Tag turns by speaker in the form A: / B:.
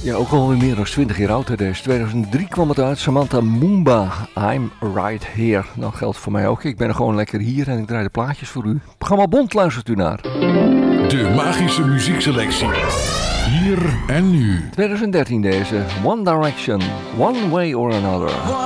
A: Ja, ook alweer meer dan 20 jaar oud. Deze 2003 kwam het uit. Samantha Mumba, I'm Right Here. Nou, geldt voor mij ook. Ik ben er gewoon lekker hier en ik draai de plaatjes voor u. Programma Bond luistert u naar.
B: De magische muziekselectie. Hier en nu.
A: 2013 deze. One Direction, One Way or Another.